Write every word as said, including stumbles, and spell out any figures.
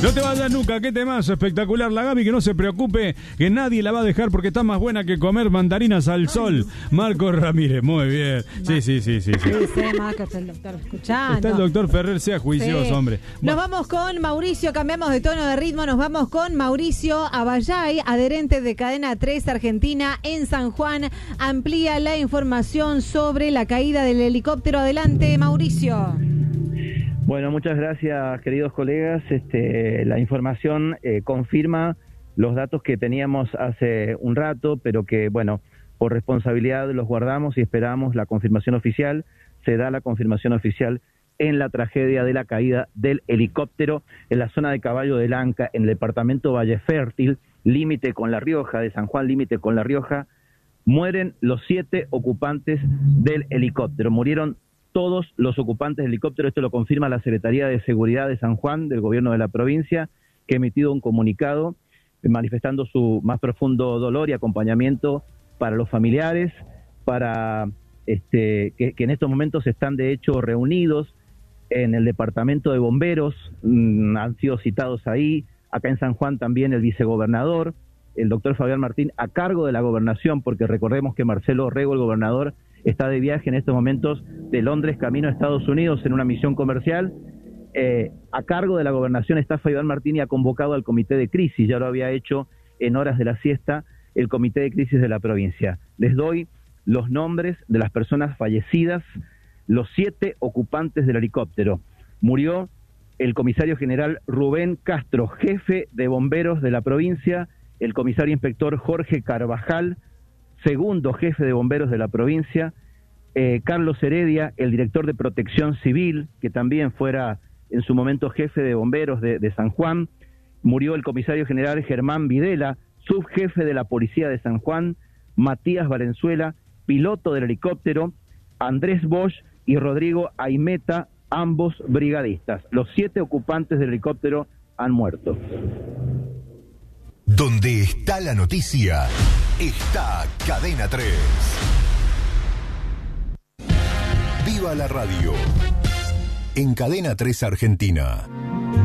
No te vayas nunca, qué temazo espectacular. La Gaby, que no se preocupe, que nadie la va a dejar porque está más buena que comer mandarinas al sol. Marcos Ramírez, muy bien. Sí, sí, sí, sí. sí. Sí, sí, Marcos, está el doctor escuchando. Está el doctor Ferrer, sea juicioso, sí. hombre. Nos vamos con Mauricio, cambiamos de tono de ritmo, nos vamos con Mauricio Abayay, adherente de Cadena tres Argentina en San Juan. Amplía la información sobre la caída del helicóptero. Adelante, Mauricio. Bueno, muchas gracias, queridos colegas. Este, la información eh, confirma los datos que teníamos hace un rato, pero que, bueno, por responsabilidad los guardamos y esperamos la confirmación oficial. Se da la confirmación oficial en la tragedia de la caída del helicóptero en la zona de Caballo del Anca, en el departamento Valle Fértil, límite con La Rioja, de San Juan, límite con La Rioja. Mueren los siete ocupantes del helicóptero. Murieron todos los ocupantes del helicóptero. Esto lo confirma la Secretaría de Seguridad de San Juan, del gobierno de la provincia, que ha emitido un comunicado manifestando su más profundo dolor y acompañamiento para los familiares, para este, que, que en estos momentos están de hecho reunidos en el departamento de bomberos, mmm, han sido citados ahí, acá en San Juan también el vicegobernador, el doctor Fabián Martín, a cargo de la gobernación, porque recordemos que Marcelo Rego, el gobernador, está de viaje en estos momentos de Londres camino a Estados Unidos en una misión comercial. Eh, a cargo de la gobernación está Fabián Martín y ha convocado al comité de crisis, ya lo había hecho en horas de la siesta el comité de crisis de la provincia. Les doy los nombres de las personas fallecidas, los siete ocupantes del helicóptero. Murió el comisario general Rubén Castro, jefe de bomberos de la provincia, el comisario inspector Jorge Carvajal, segundo jefe de bomberos de la provincia, eh, Carlos Heredia, el director de Protección Civil, que también fuera en su momento jefe de bomberos de, de San Juan. Murió el comisario general Germán Videla, subjefe de la policía de San Juan, Matías Valenzuela, piloto del helicóptero, Andrés Bosch y Rodrigo Aimeta, ambos brigadistas. Los siete ocupantes del helicóptero han muerto. Donde está la noticia, está Cadena tres. ¡Viva la radio! En Cadena tres Argentina.